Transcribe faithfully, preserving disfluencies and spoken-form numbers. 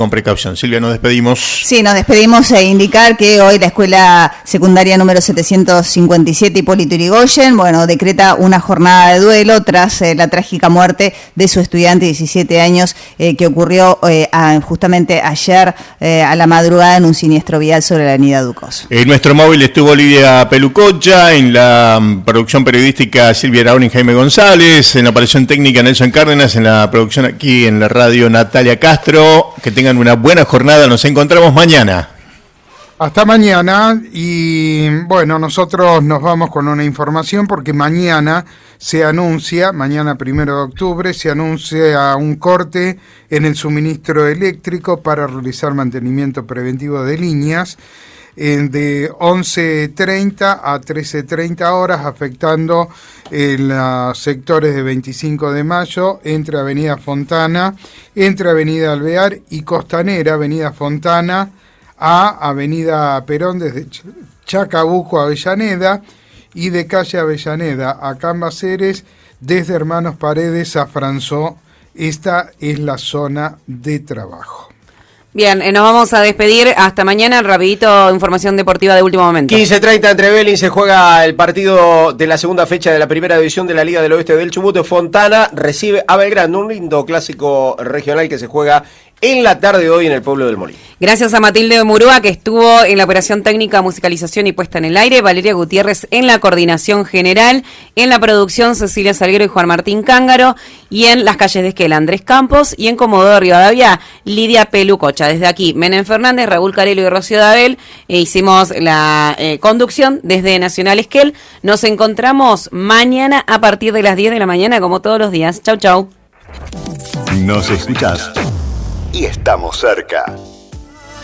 con precaución. Silvia, nos despedimos. Sí, nos despedimos e indicar que hoy la escuela secundaria número setecientos cincuenta y siete Hipólito Yrigoyen, bueno, decreta una jornada de duelo tras eh, la trágica muerte de su estudiante de diecisiete años eh, que ocurrió eh, a, justamente ayer eh, a la madrugada en un siniestro vial sobre la avenida Ducos. En nuestro móvil estuvo Lidia Pelucocha, en la um, producción periodística Silvia Araún y Jaime González, en la operación técnica Nelson Cárdenas, en la producción aquí en la radio Natalia Castro. Que tengan una buena jornada, nos encontramos mañana. Hasta mañana, y bueno, nosotros nos vamos con una información porque mañana se anuncia, mañana primero de octubre, se anuncia un corte en el suministro eléctrico para realizar mantenimiento preventivo de líneas de once treinta a trece treinta horas, afectando en los sectores de veinticinco de mayo, entre Avenida Fontana, entre Avenida Alvear y Costanera, Avenida Fontana a Avenida Perón, desde Chacabuco a Avellaneda, y de calle Avellaneda a Cambaceres, desde Hermanos Paredes a Franzó. Esta es la zona de trabajo. Bien, eh, nos vamos a despedir. Hasta mañana. Rapidito, información deportiva de último momento. quince treinta entre Vélez, se juega el partido de la segunda fecha de la primera división de la Liga del Oeste del Chubut. Fontana recibe a Belgrano, un lindo clásico regional que se juega en la tarde de hoy en el pueblo del Molino. Gracias a Matilde Murúa, que estuvo en la operación técnica, musicalización y puesta en el aire, Valeria Gutiérrez en la coordinación general, en la producción Cecilia Salguero y Juan Martín Cángaro, y en las calles de Esquel Andrés Campos, y en Comodoro Rivadavia Lidia Pelucocha. Desde aquí, Menem Fernández, Raúl Carelo y Rocío Dabel, e hicimos la eh, conducción desde Nacional Esquel. Nos encontramos mañana a partir de las diez de la mañana, como todos los días. Chau, chau. Nos escuchás y estamos cerca.